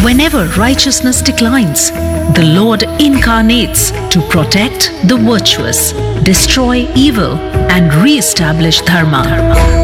Whenever righteousness declines, the Lord incarnates to protect the virtuous, destroy evil, and re-establish dharma.